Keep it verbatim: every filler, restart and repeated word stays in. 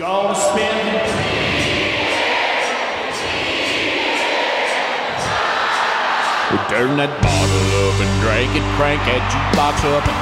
Gonna spin. We turn that bottle up and drink it, crank that jukebox up and